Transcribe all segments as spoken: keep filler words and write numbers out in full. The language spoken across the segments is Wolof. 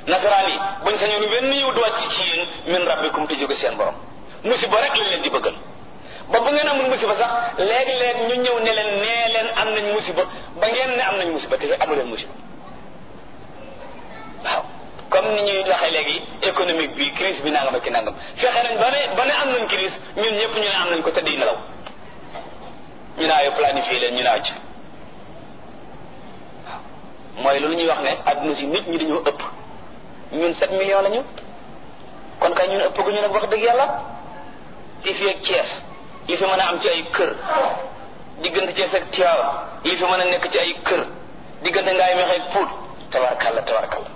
nasaraan yi buñ sañoon wenn yiw du wàcc ci yéen min rabbikum te jóge seen borom musiba rek lañ leen di bëggal ba bu ngeen amul musiba sax léegi-léeg ñu ñëw ne leen nee leen am nañ musiba ba ngeen ne am nañ musiba te amu leen musiba waaw comme ni ñuy waxee léegi économique bi crise bi nangam ak ki nangam fexe nañ ba ne ba ne am nañ crise ñun ñëpp ñu ne am nañ ko te di nelaw ñu naa yo planifié leen ñu naa ci waaw mooy loolu ñuy wax ne adduna si nit ñi dañoo ëpp ñun sept millions lañu kon kay ñun ëpp gu ñu nag wax dëgg yàlla ci fii ak Thiès li fi mën a am ci ay kër diggante Thiès ak Tivaouane li fi mën a nekk ci ay kër diggante ngaay meex ak Pout tabarakalla tabarakalla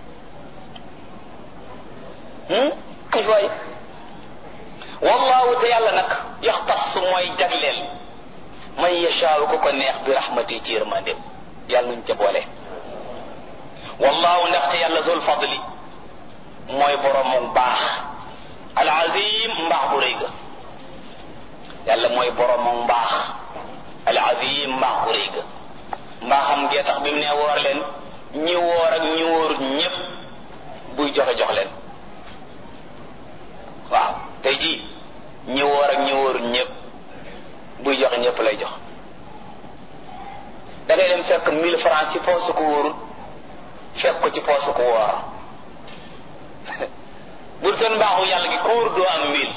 kay waay wallahu te yàlla nag yaxtas mooy jagleel man yashaaw ko ko neex bi rahmati ci yërmandeem yàlla nuñ ca boole wallahu ndaxte yàlla zul fadli mooy boroomu baax al azim mbaax bu rëy ga yàlla mooy boroomu mbaax al azim mbaax bu rëy ga mbaaxam gee tax bi mu ne woor leen ñi woor ak ñi wóorut ñépp buy joxe jox leen waaw tey jii ñi woor ak ñi wóorut ñépp buy joxe ñépp lay jox da ngay dem fekk mille francs ci poosu ko wóorut fekk ko ci poosu ko woor bul toon mbaaxu yàlla gi ko wóor doo am mille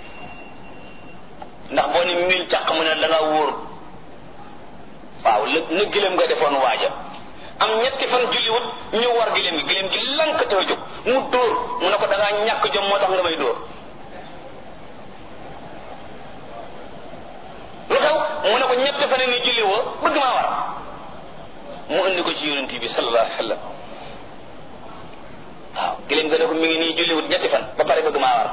ndax boo ni mille càq mu ne da nga wóor waaw la na gëlëm nga defoon waaja am ñetti fan julliwut ñu war gëlëm gi gëlëm gi lank te jóg mu dóor mu ne ko da ngaa ñàkk jom moo tax nga may dóor lu xew mu ne ko ñetti fan ni julli woo bëgg maa war mu indi ko ci yonent bi sallallahu alayhi wa sallam waaw gëlëm nga ne ko mi ngi nii julliwut ñetti fan ba pare bëgg maa war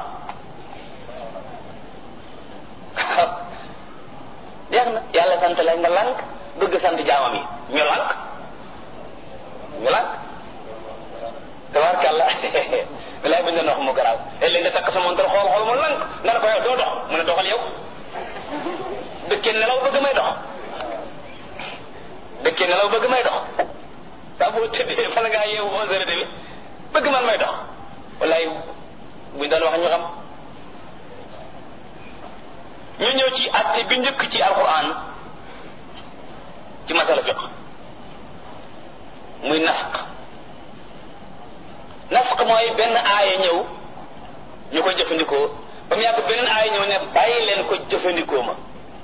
jeex na yàlla sant la nga lànk bëgg sant jaamam yi ñu lànk ñu lànk tabarkàlla bilaay buñ doon wax mu garaaw léeg-léeg nga takk sa montar xool xool mu lànk nga ne ko yow doo dox mu ne doxal yow dëkkee nelaw bëgg may dox dëkkee nelaw bëgg may dox saa boo tëddee fa la ngaa yeewu onze heures et demi bëgg man may dox wallaay buñ doon wax ñu xam ñu ñëw ci àtte bi njëkk ci alquran ci masala fiq muy nasq nasq mooy benn aaya ñëw ñu koy jëfandikoo ba mu yàgg beneen aaya ñëw ne bàyyi leen ko jëfandikoo ma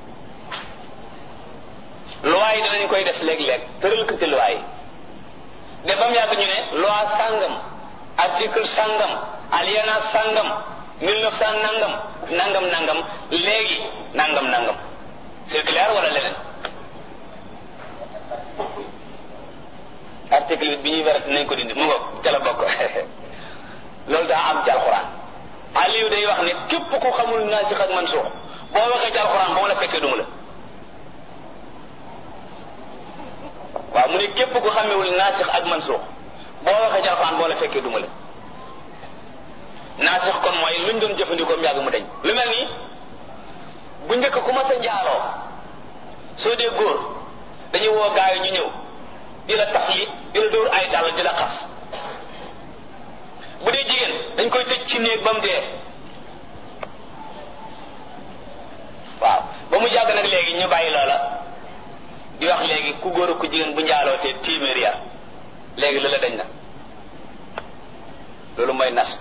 loi yi danañ koy def léeg-léeg tëral ko ci loi yi de ba mu yàgg ñu ne loi sàngam article sàngam alinéa sàngam mille neuf cent nangam nangam nangam léegi nangam nangam c'est clair wala leneen article bi ñuy wérat nañ ko dindi mu ngo ca la bokk loolu daa am ci alxuraan Aliou day wax ne képp ku xamul naasix ak mansuux boo waxee ci alxuraan ba mu la fekkee duma la waaw mu ne képp ku xamewul naasix ak mansuux boo waxee ci alxuraan boo la fekkee duma la naasix kon mooy luñ doon jëfandikoo mu yàgg mu dañ lu mel nii bu njëkk ku ma sa njaaloo soo dee góor dañuy woo gaay ñu ñëw di la tax yi di la dóor ay dàll di la xas bu dee jigéen dañ koy tëj ci néeg ba mu dee waaw ba mu yàgg nag léegi ñu bàyyi loola di wax léegi ku góor ku jigéen bu njaaloo te téeméer ya léegi loola dañ na loolu mooy nasq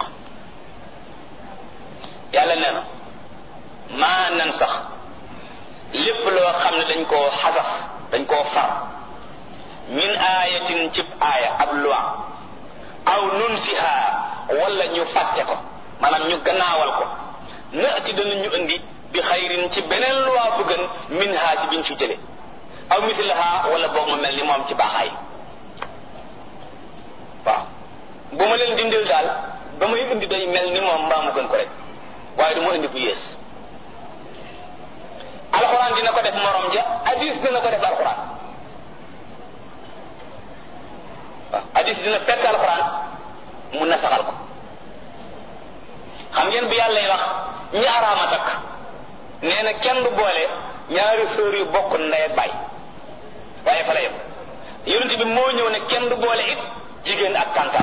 yàlla nee na maa nan sax lépp loo xam ne dañ koo xasaf dañ koo far min aayatin cib aaya ab loi aw nunsiha wala ñu fàtte ko maanaam ñu gannaawal ko naati dana ñu indi bi xayrin ci beneen loi bu gën min ha ci biñ fi jële aw mislaha wala boog mu mel ni moom ci baaxaay waaw bu ma leen dindil daal ba may indi day mel ni moom mbaa mu gën ko rek waaye du ma indi bu yées alxuraan dina ko def morom ja hadis dina ko def alxuraan waaw hadis dina fekk alxuraan mu nasaxal ko xam ngeen bu yàlla wax ñi araama takk nee na kenn du boole ñaari sœur yu bokk ndey ak baay waaye fa la yem yonent bi moo ñëw ne kenn du boole it jigéen ak tànta